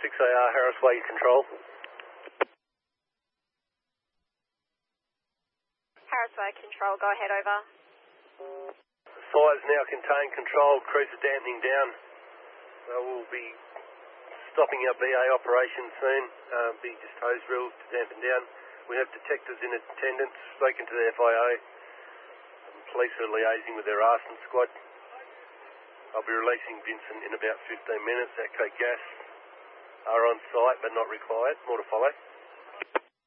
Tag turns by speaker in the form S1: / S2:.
S1: 6AR Harris Way Control.
S2: Harris Way Control, go ahead, over.
S1: Fire's now contained, controlled, crews are dampening down. We'll be stopping our BA operation soon, be just hose drills to dampen down. We have detectives in attendance, spoken to the FIO. Police are liaising with their arson squad. I'll be releasing Vincent in about 15 minutes. Atco Gas are on site but not required. More to follow.